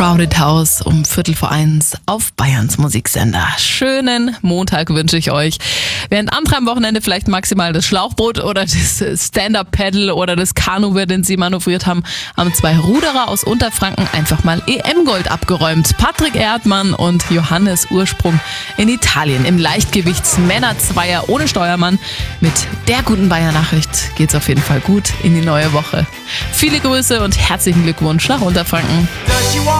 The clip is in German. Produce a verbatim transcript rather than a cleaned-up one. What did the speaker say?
Crowded House um Viertel vor eins auf Bayerns Musiksender. Schönen Montag wünsche ich euch. Während andere am Wochenende vielleicht maximal das Schlauchboot oder das Stand-Up-Paddle oder das Kanu, über den sie manövriert haben, haben zwei Ruderer aus Unterfranken einfach mal E M-Gold abgeräumt. Patrick Erdmann und Johannes Ursprung in Italien im Leichtgewichts-Männerzweier ohne Steuermann. Mit der guten Bayern-Nachricht geht's auf jeden Fall gut in die neue Woche. Viele Grüße und herzlichen Glückwunsch nach Unterfranken.